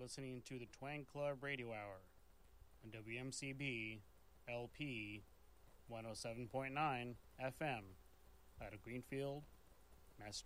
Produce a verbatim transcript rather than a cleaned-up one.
listening to the Twang Club Radio Hour on W M C B L P one oh seven point nine F M out of Greenfield, Massachusetts.